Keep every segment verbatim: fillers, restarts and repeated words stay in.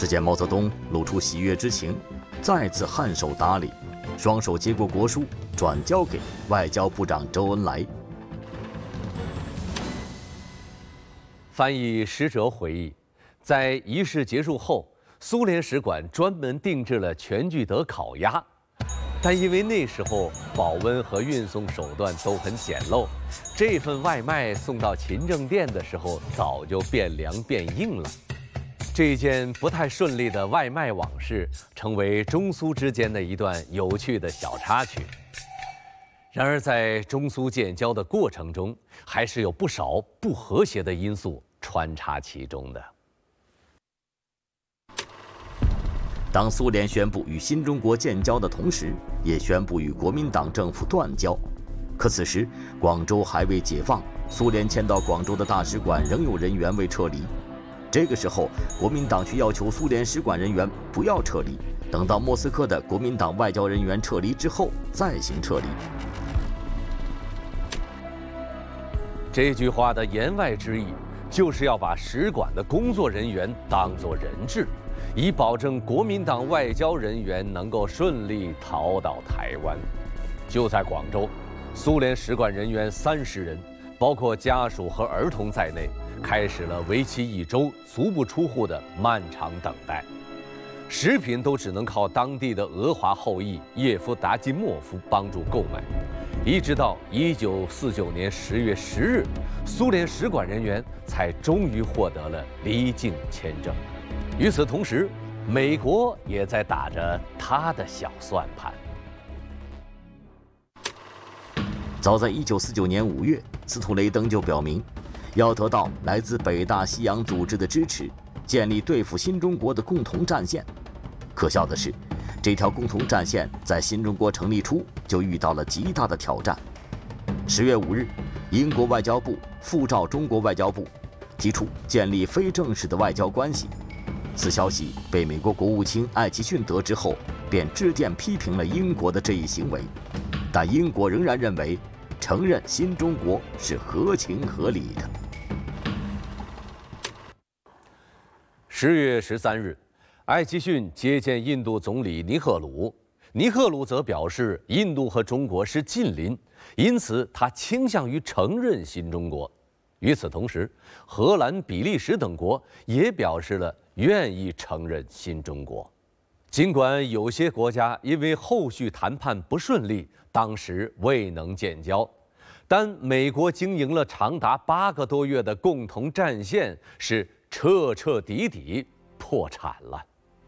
只见毛泽东露出喜悦之情，再次颔首打礼，双手接过国书，转交给外交部长周恩来。 翻译使者回忆，在仪式结束后，苏联使馆专门定制了全聚德烤鸭，但因为那时候保温和运送手段都很简陋，这份外卖送到勤政殿的时候早就变凉变硬了。这件不太顺利的外卖往事，成为中苏之间的一段有趣的小插曲。然而，在中苏建交的过程中，还是有不少不和谐的因素穿插其中的。 当苏联宣布与新中国建交的同时，也宣布与国民党政府断交。可此时，广州还未解放，苏联迁到广州的大使馆仍有人员未撤离。这个时候，国民党却要求苏联使馆人员不要撤离，等到莫斯科的国民党外交人员撤离之后再行撤离。 这句话的言外之意，就是要把使馆的工作人员当作人质，以保证国民党外交人员能够顺利逃到台湾。就在广州，苏联使馆人员三十人，包括家属和儿童在内，开始了为期一周、足不出户的漫长等待。食品都只能靠当地的俄华后裔叶夫达金莫夫帮助购买。一直到一九四九年十月十日，苏联使馆人员才终于获得了离境签证。与此同时，美国也在打着他的小算盘。 早在一九四九年五月，斯图雷登就表明，要得到来自北大西洋组织的支持，建立对付新中国的共同战线。可笑的是，这条共同战线在新中国成立初就遇到了极大的挑战。十月五日，英国外交部复召中国外交部，提出建立非正式的外交关系。此消息被美国国务卿艾奇逊得知后，便致电批评了英国的这一行为。但英国仍然认为，承认新中国是合情合理的。 十月十三日，艾奇逊接见印度总理尼赫鲁，尼赫鲁则表示，印度和中国是近邻，因此他倾向于承认新中国。与此同时，荷兰、比利时等国也表示了愿意承认新中国。尽管有些国家因为后续谈判不顺利，当时未能建交，但美国经营了长达八个多月的共同战线是彻彻底底破产了。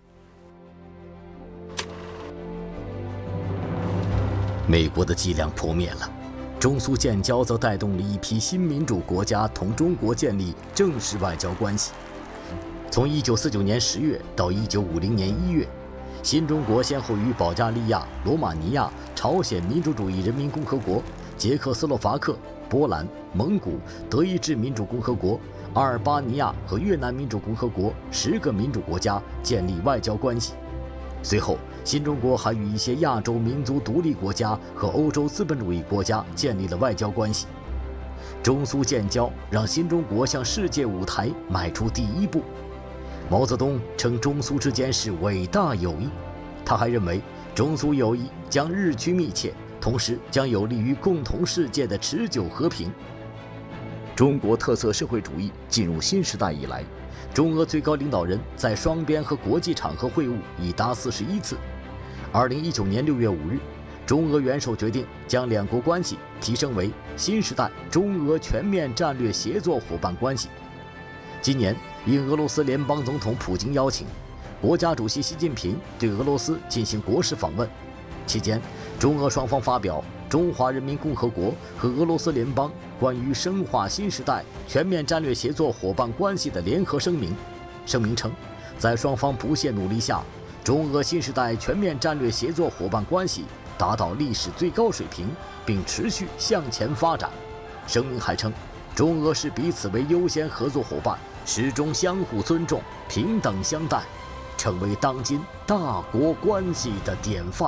美国的伎俩破灭了，中苏建交则带动了一批新民主国家同中国建立正式外交关系。从一九四九年十月到一九五零年一月，新中国先后与保加利亚、罗马尼亚、朝鲜民主主义人民共和国、捷克斯洛伐克、波兰、蒙古、德意志民主共和国、阿尔巴尼亚和越南民主共和国十个民主国家建立外交关系。随后，新中国还与一些亚洲民族独立国家和欧洲资本主义国家建立了外交关系。中苏建交让新中国向世界舞台迈出第一步。毛泽东称中苏之间是伟大友谊，他还认为中苏友谊将日趋密切，同时将有利于共同世界的持久和平。中国特色社会主义进入新时代以来，中俄最高领导人在双边和国际场合会晤已达四十一次。二零一九年六月五日，中俄元首决定将两国关系提升为新时代中俄全面战略协作伙伴关系。今年，应俄罗斯联邦总统普京邀请，国家主席习近平对俄罗斯进行国事访问。期间，中俄双方发表《中华人民共和国和俄罗斯联邦关于深化新时代全面战略协作伙伴关系的联合声明》。声明称，在双方不懈努力下，中俄新时代全面战略协作伙伴关系达到历史最高水平，并持续向前发展。声明还称，中俄视彼此为优先合作伙伴，始终相互尊重、平等相待，成为当今大国关系的典范。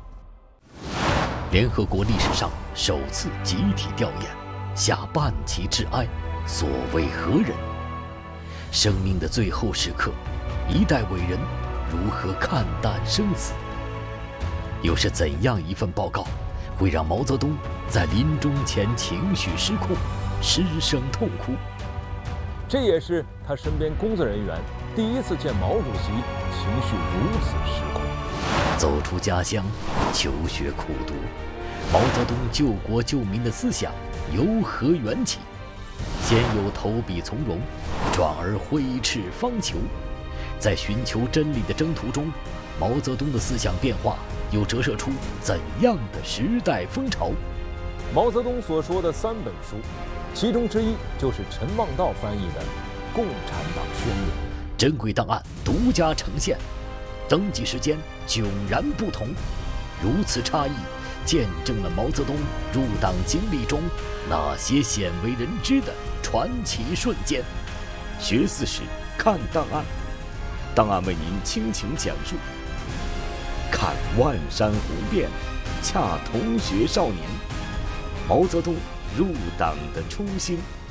联合国历史上首次集体吊唁，下半旗致哀，所谓何人？生命的最后时刻， 一代伟人如何看淡生死？又是怎样一份报告，会让毛泽东在临终前情绪失控，失声痛哭？ 这也是他身边工作人员第一次见毛主席情绪如此失控。 走出家乡，求学苦读，毛泽东救国救民的思想由何缘起？先有投笔从戎，转而挥斥方遒。在寻求真理的征途中，毛泽东的思想变化又折射出怎样的时代风潮？ 毛泽东所说的三本书，其中之一就是陈望道翻译的《共产党宣言》。 珍贵档案独家呈现，登记时间迥然不同，如此差异，见证了毛泽东入党经历中那些鲜为人知的传奇瞬间。学四史，看档案，档案为您倾情讲述。看万山红遍，恰同学少年，毛泽东入党的初心。